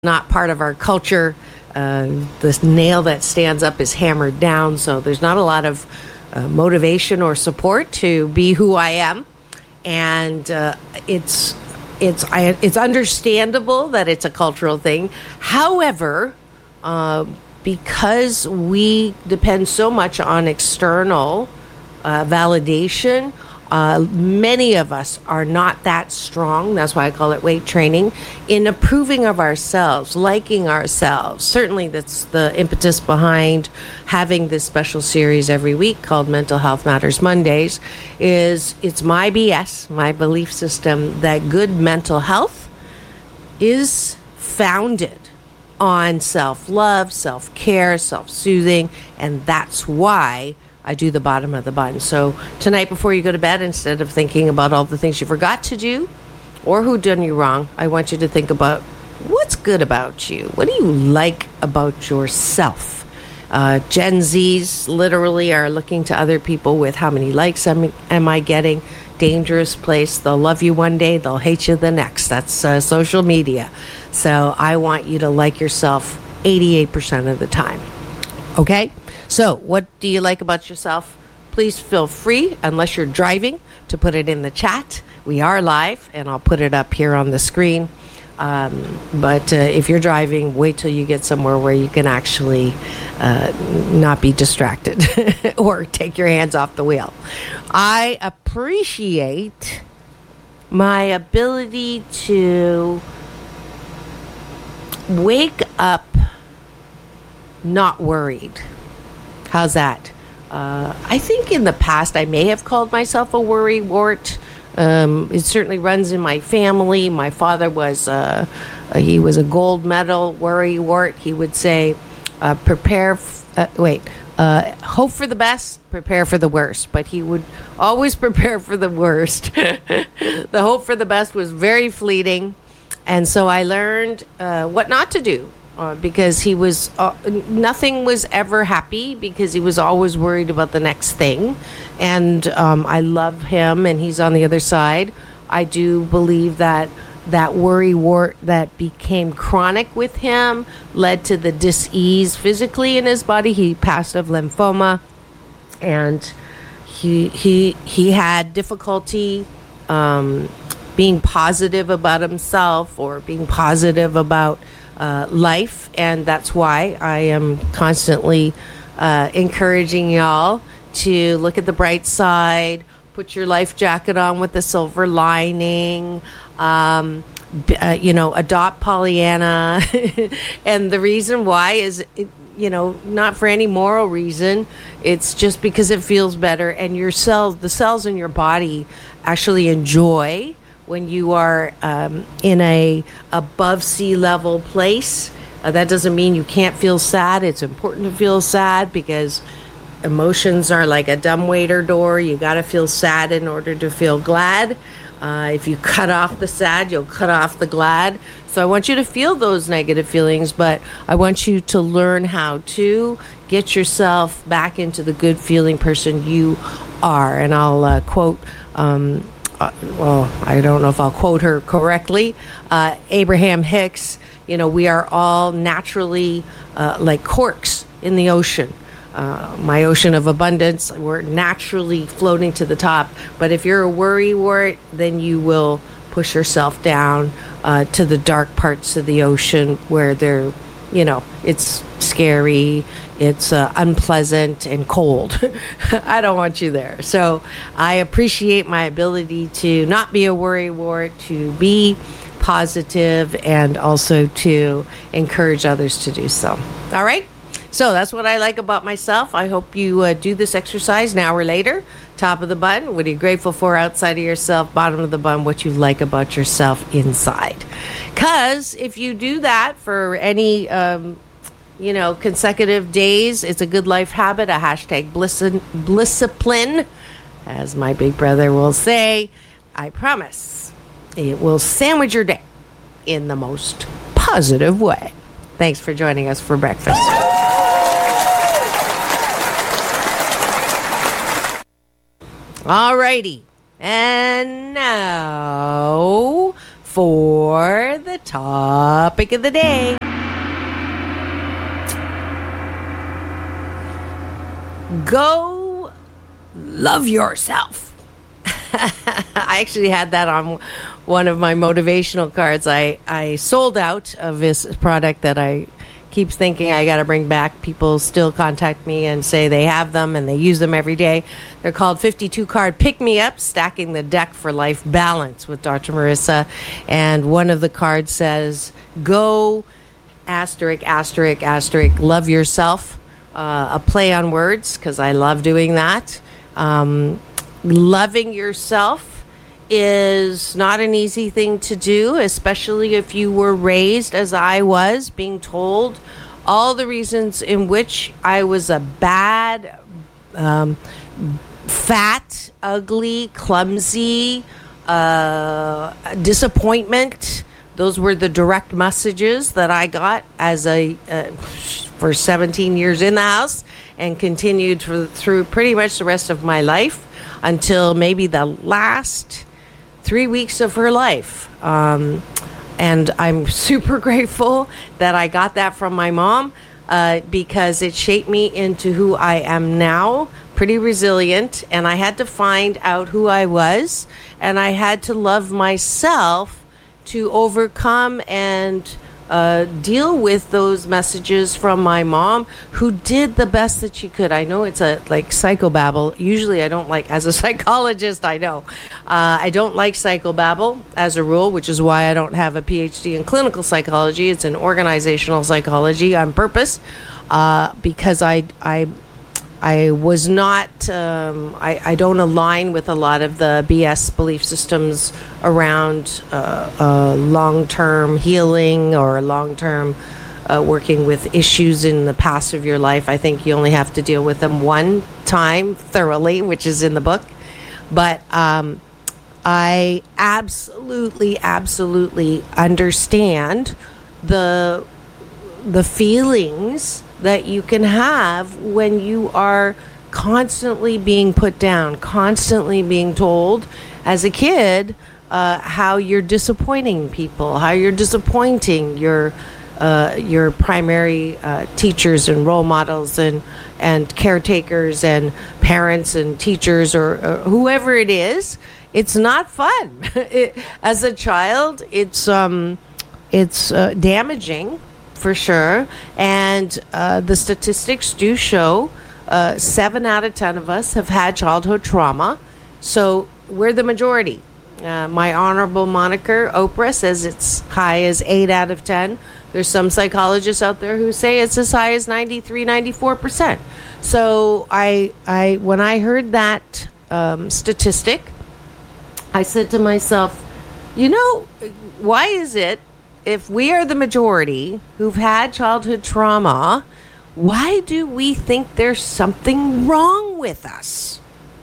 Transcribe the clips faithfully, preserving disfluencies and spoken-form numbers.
not part of our culture. Uh, this nail that stands up is hammered down, so there's not a lot of uh, motivation or support to be who I am, and uh, it's it's I, it's understandable that it's a cultural thing. However, uh, because we depend so much on external uh, validation. Uh, many of us are not that strong. That's why I call it weight training in approving of ourselves, liking ourselves. Certainly, that's the impetus behind having this special series every week called Mental Health Matters Mondays. Is it's my B S, my belief system that good mental health is founded on self-love, self-care, self-soothing, and that's why I do the bottom of the bun. So tonight before you go to bed, instead of thinking about all the things you forgot to do or who done you wrong, I want you to think about what's good about you. What do you like about yourself? Uh, Gen Zs literally are looking to other people with how many likes am, am I getting? Dangerous place. They'll love you one day, they'll hate you the next. That's uh, social media. So I want you to like yourself eighty-eight percent of the time. Okay? So, what do you like about yourself? Please feel free, unless you're driving, to put it in the chat. We are live, and I'll put it up here on the screen. Um, but uh, if you're driving, wait till you get somewhere where you can actually uh, not be distracted or take your hands off the wheel. I appreciate my ability to wake up not worried. How's that? Uh, I think in the past I may have called myself a worry wart. Um, it certainly runs in my family. My father was uh, he was a gold medal worry wart. He would say, uh, "Prepare, f- uh, wait, uh, hope for the best, prepare for the worst." But he would always prepare for the worst. The hope for the best was very fleeting, and so I learned uh, what not to do. Uh, because he was, uh, nothing was ever happy because he was always worried about the next thing. And um, I love him, and he's on the other side. I do believe that that worry wart that became chronic with him led to the dis-ease physically in his body. He passed of lymphoma, and he he he had difficulty um, being positive about himself or being positive about Uh, life, and that's why I am constantly uh, encouraging y'all to look at the bright side, put your life jacket on with the silver lining, um, b- uh, you know, adopt Pollyanna. And the reason why is, it, you know, not for any moral reason. It's just because it feels better, and your cells, the cells in your body actually enjoy when you are um, in a above sea level place. Uh, that doesn't mean you can't feel sad. It's important to feel sad because emotions are like a dumbwaiter door. You got to feel sad in order to feel glad. Uh, if you cut off the sad, you'll cut off the glad. So I want you to feel those negative feelings, but I want you to learn how to get yourself back into the good feeling person you are. And I'll uh, quote um, Uh, well, I don't know if I'll quote her correctly, uh, Abraham Hicks. You know, we are all naturally uh, like corks in the ocean. Uh, my ocean of abundance, we're naturally floating to the top. But if you're a worry wart, then you will push yourself down uh, to the dark parts of the ocean where they're, you know, it's scary, it's uh, unpleasant and cold. I don't want you there. So I appreciate my ability to not be a worry wart, to be positive, and also to encourage others to do so. All right? So that's what I like about myself. I hope you uh, do this exercise an hour later. Top of the bun, what are you grateful for outside of yourself? Bottom of the bun, what you like about yourself inside. Because if you do that for any, um, you know, consecutive days, it's a good life habit, a hashtag blissin- blissipline, as my big brother will say. I promise it will sandwich your day in the most positive way. Thanks for joining us for breakfast. All righty. And now for the topic of the day. Go love yourself. I actually had that on one of my motivational cards. I, I sold out of this product that I keep thinking I got to bring back. People still contact me and say they have them and they use them every day. They're called fifty-two card pick-me-up, stacking the deck for life balance with Doctor Marissa. And one of the cards says, go asterisk, asterisk, asterisk, love yourself. Uh, a play on words, because I love doing that. Um, loving yourself is not an easy thing to do, especially if you were raised as I was, being told all the reasons in which I was a bad, um, fat, ugly, clumsy, uh, disappointment. Those were the direct messages that I got as a uh, for seventeen years in the house, and continued through, through pretty much the rest of my life until maybe the last three weeks of her life. Um, and I'm super grateful that I got that from my mom, uh, because it shaped me into who I am now, pretty resilient. And I had to find out who I was, and I had to love myself to overcome and uh, deal with those messages from my mom, who did the best that she could. I know it's a like psychobabble. Usually I don't like, as a psychologist, I know. Uh, I don't like psychobabble as a rule, which is why I don't have a P H D in clinical psychology. It's in organizational psychology on purpose, uh, because I, I I was not, um, I, I don't align with a lot of the B S belief systems around uh, uh, long-term healing or long-term uh, working with issues in the past of your life. I think you only have to deal with them one time thoroughly, which is in the book. But um, I absolutely, absolutely understand the the feelings that you can have when you are constantly being put down, constantly being told as a kid uh, how you're disappointing people, how you're disappointing your uh, your primary uh, teachers and role models and and caretakers and parents and teachers, or, or whoever it is. It's not fun. It, as a child, it's um, it's uh, damaging. For sure. And uh, the statistics do show uh, seven out of ten of us have had childhood trauma. So we're the majority. Uh, my honorable moniker, Oprah, says it's high as eight out of ten. There's some psychologists out there who say it's as high as ninety-three, ninety-four percent. So I, I, when I heard that um, statistic, I said to myself, you know, why is it, if we are the majority who've had childhood trauma, why do we think there's something wrong with us?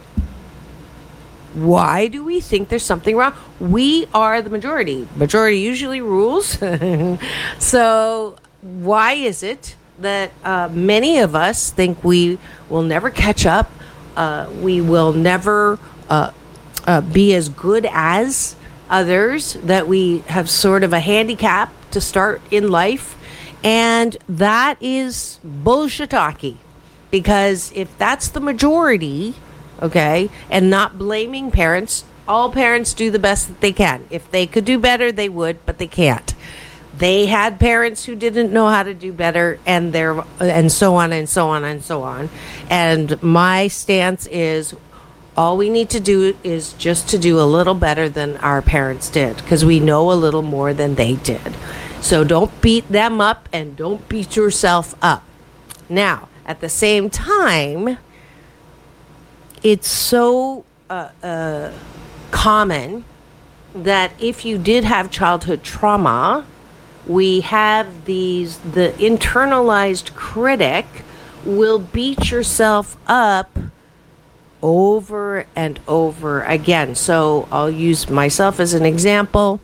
Why do we think there's something wrong? We are the majority. Majority usually rules. So why is it that uh, many of us think we will never catch up? Uh, we will never uh, uh, be as good as others, that we have sort of a handicap to start in life. And that is bullshit-talky, because if that's the majority, okay, and not blaming parents, all parents do the best that they can. If they could do better, they would, but they can't. They had parents who didn't know how to do better, and they're, and so on and so on and so on. And my stance is, all we need to do is just to do a little better than our parents did, because we know a little more than they did. So don't beat them up and don't beat yourself up. Now, at the same time, it's so uh, uh, common that if you did have childhood trauma, we have these, the internalized critic will beat yourself up over and over again. So I'll use myself as an example.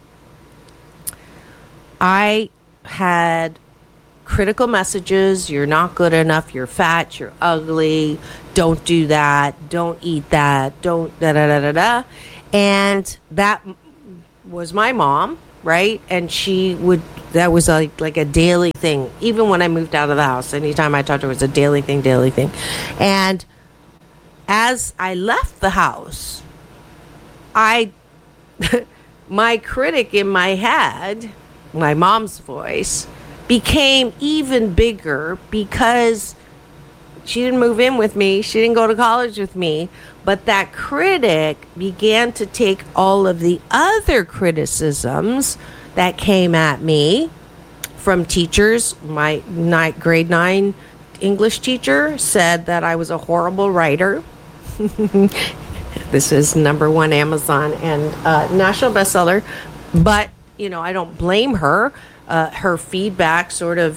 I had critical messages: you're not good enough, you're fat, you're ugly, don't do that, don't eat that, don't da da da da da. And that was my mom right? And she would, that was like, like a daily thing. Even when I moved out of the house, anytime I talked to her, it was a daily thing, daily thing. And as I left the house, I, my critic in my head, my mom's voice, became even bigger because she didn't move in with me. She didn't go to college with me. But that critic began to take all of the other criticisms that came at me from teachers. My ni- grade nine English teacher said that I was a horrible writer. This is number one Amazon and uh, national bestseller. But, you know, I don't blame her. Uh, her feedback sort of,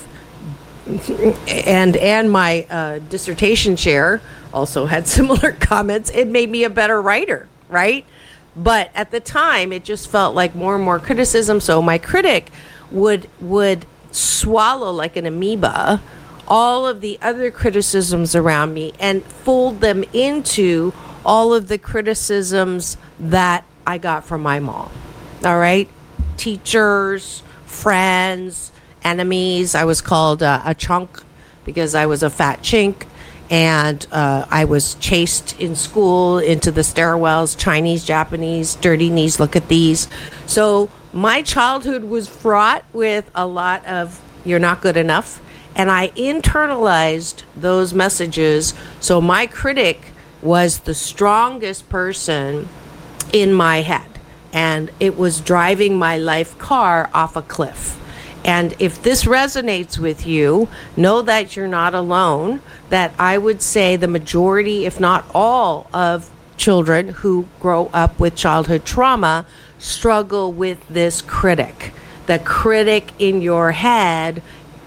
and and my uh, dissertation chair also had similar comments. It made me a better writer, right? But at the time, it just felt like more and more criticism. So my critic would would swallow like an amoeba all of the other criticisms around me and fold them into all of the criticisms that I got from my mom. All right? Teachers, friends, enemies. I was called uh, a chunk because I was a fat chink. And uh, I was chased in school into the stairwells, Chinese, Japanese, dirty knees, look at these. So my childhood was fraught with a lot of you're not good enough. And I internalized those messages. So my critic was the strongest person in my head. And it was driving my life car off a cliff. And if this resonates with you, know that you're not alone, that I would say the majority, if not all, of children who grow up with childhood trauma struggle with this critic. The critic in your head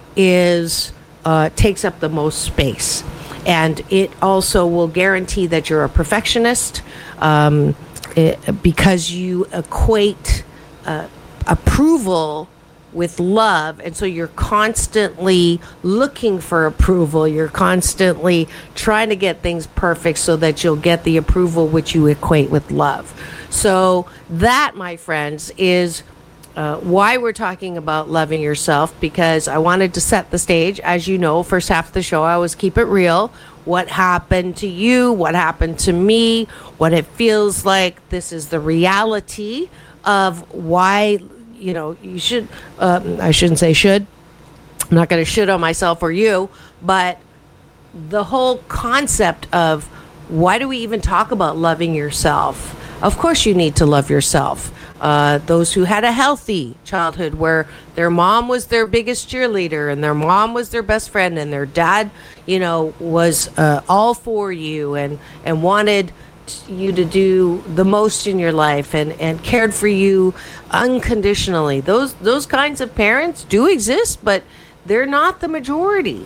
is uh, takes up the most space. And it also will guarantee that you're a perfectionist um, it, because you equate uh, approval with love, and so you're constantly looking for approval. You're constantly trying to get things perfect so that you'll get the approval which you equate with love. So that, my friends, is uh, why we're talking about loving yourself, because I wanted to set the stage. As you know, first half of the show, I always keep it real. What happened to you? What happened to me? What it feels like. This is the reality of why, you know, you should, um, I shouldn't say should. I'm not going to shit on myself or you, but the whole concept of why do we even talk about loving yourself? Of course you need to love yourself. Uh, those who had a healthy childhood where their mom was their biggest cheerleader and their mom was their best friend and their dad, you know, was uh, all for you and, and wanted you to do the most in your life and, and cared for you unconditionally. Those those kinds of parents do exist, but they're not the majority.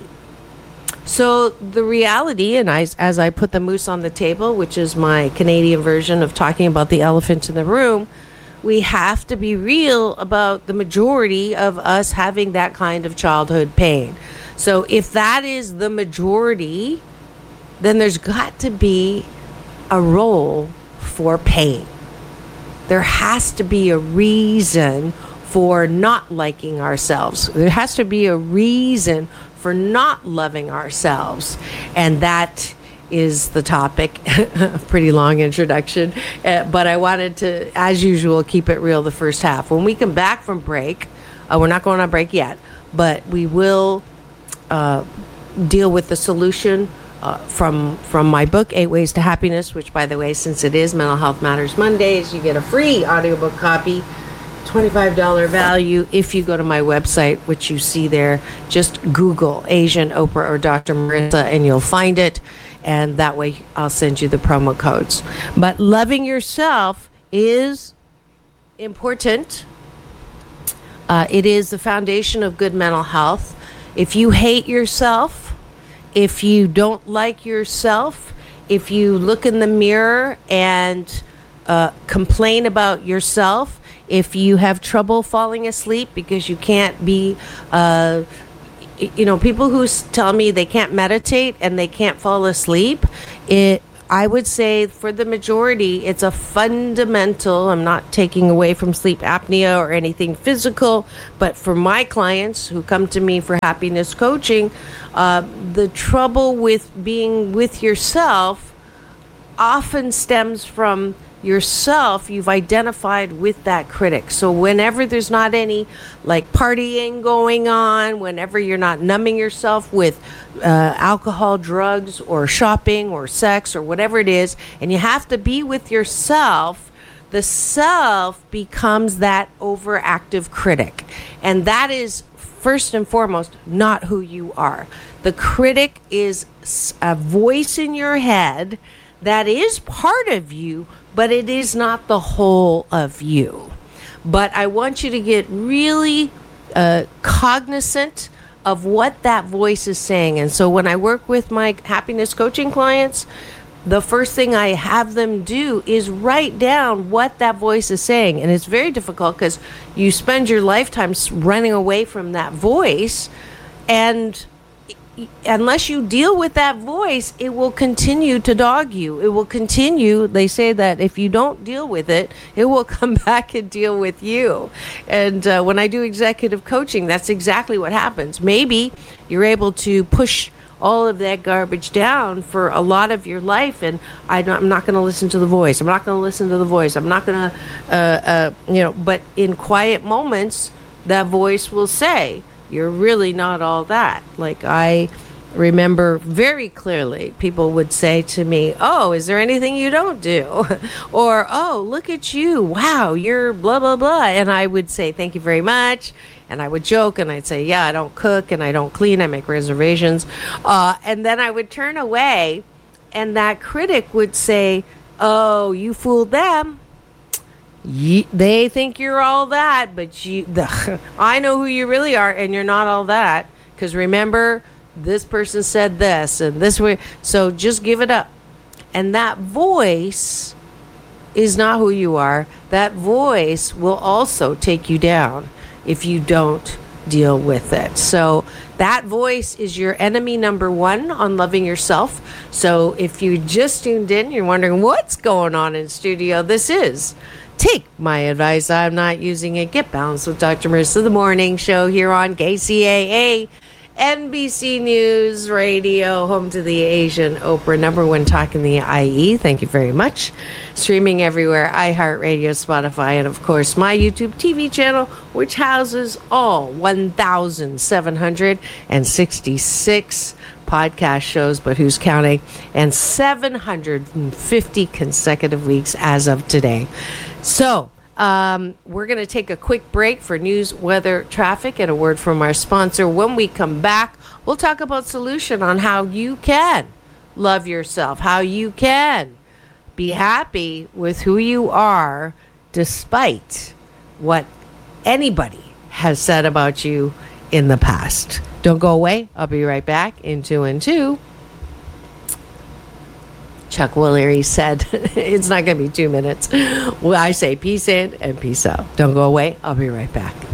So the reality, and I, as I put the moose on the table, which is my Canadian version of talking about the elephant in the room, we have to be real about the majority of us having that kind of childhood pain. So if that is the majority, then there's got to be a role for pain. There has to be a reason for not liking ourselves. There has to be a reason for not loving ourselves. And that is the topic. A pretty long introduction. Uh, but I wanted to, as usual, keep it real the first half. When we come back from break, uh, we're not going on break yet, but we will uh, deal with the solution Uh, from from my book, Eight Ways to Happiness, which, by the way, since it is Mental Health Matters Mondays, you get a free audiobook copy, twenty-five dollars value if you go to my website, which you see there. Just Google Asian Oprah or Doctor Marissa and you'll find it. And that way I'll send you the promo codes. But loving yourself is important. Uh, it is the foundation of good mental health. If you hate yourself, if you don't like yourself, if you look in the mirror and uh, complain about yourself, if you have trouble falling asleep because you can't be, uh, you know, people who tell me they can't meditate and they can't fall asleep, it I would say for the majority, it's a fundamental. I'm not taking away from sleep apnea or anything physical, but for my clients who come to me for happiness coaching, uh, the trouble with being with yourself often stems from yourself. You've identified with that critic. So whenever there's not any like partying going on, whenever you're not numbing yourself with uh, alcohol, drugs, or shopping or sex or whatever it is, and you have to be with yourself, the self becomes that overactive critic. And that is first and foremost not who you are. The critic is a voice in your head that is part of you, but it is not the whole of you. But I want you to get really uh, cognizant of what that voice is saying. And so when I work with my happiness coaching clients, the first thing I have them do is write down what that voice is saying. And it's very difficult because you spend your lifetime running away from that voice, and unless you deal with that voice, it will continue to dog you. It will continue. They say that if you don't deal with it, it will come back and deal with you. And uh, when I do executive coaching, that's exactly what happens. Maybe you're able to push all of that garbage down for a lot of your life, and I don't, I'm not going to listen to the voice. I'm not going to listen to the voice. I'm not going to, uh, uh, you know, but in quiet moments, that voice will say, you're really not all that. Like, I remember very clearly people would say to me, oh, is there anything you don't do? Or, oh, look at you. Wow, you're blah, blah, blah. And I would say, thank you very much. And I would joke and I'd say, yeah, I don't cook and I don't clean. I make reservations. Uh, and then I would turn away and that critic would say, oh, you fooled them. You, they think you're all that, but you, the, I know who you really are, and you're not all that. Because remember, this person said this, and this way. So just give it up. And that voice is not who you are. That voice will also take you down if you don't deal with it. So that voice is your enemy number one on loving yourself. So if you just tuned in, you're wondering what's going on in studio, this is Take My Advice, I'm Not Using It. Get Balanced with Doctor Marissa, the morning show here on K C A A, N B C News Radio, home to the Asian Oprah, number one talk in the I E. Thank you very much. Streaming everywhere, iHeartRadio, Spotify, and of course my YouTube T V channel, which houses all one thousand seven hundred sixty-six podcast shows, but who's counting, and seven hundred fifty consecutive weeks as of today. So um, we're going to take a quick break for news, weather, traffic, and a word from our sponsor. When we come back, we'll talk about solution on how you can love yourself, how you can be happy with who you are despite what anybody has said about you in the past. Don't go away. I'll be right back in two and two. Chuck Woolery said it's not going to be two minutes. Well, I say peace in and peace out. Don't go away. I'll be right back.